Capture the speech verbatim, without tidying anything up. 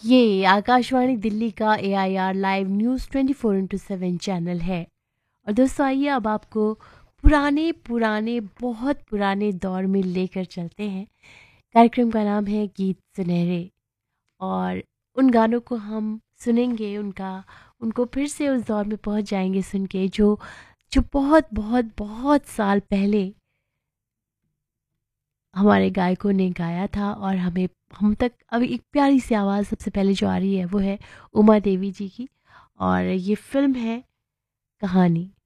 ये आकाशवाणी दिल्ली का ए I R live news twenty four into seven channel है। और दोस्तों आइए अब आपको पुराने पुराने बहुत पुराने दौर में लेकर चलते हैं। कार्यक्रम का नाम है गीत सुनहरे। और उन गानों को हम सुनेंगे, उनका उनको फिर से उस दौर में पहुंच जाएंगे सुन के, जो जो बहुत बहुत बहुत साल पहले हमारे गायकों ने गाया था। और हमें हम तक अभी एक प्यारी सी आवाज़ सबसे पहले जो आ रही है वो है उमा देवी जी की। और ये फिल्म है कहानी।